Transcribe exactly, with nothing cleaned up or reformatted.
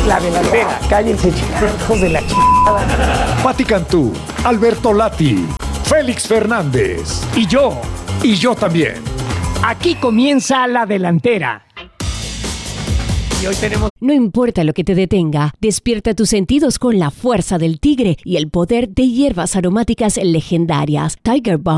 La delantera. Cállense, chicos de la chingada. Pati Cantú, Alberto Lati, Félix Fernández. Y yo. Y yo también. Aquí comienza la delantera. Y hoy tenemos... No importa lo que te detenga, despierta tus sentidos con la fuerza del tigre y el poder de hierbas aromáticas legendarias. Tiger Balm